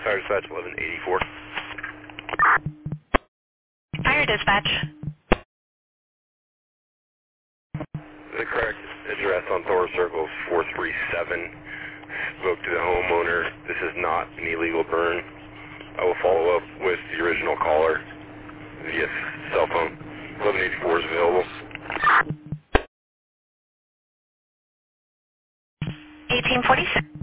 Fire dispatch 1184. Fire dispatch. The correct address on Thor Circle is 437. Spoke to the homeowner. This is not an illegal burn. I will follow up with the original caller via cell phone. 1184 is available. 1846.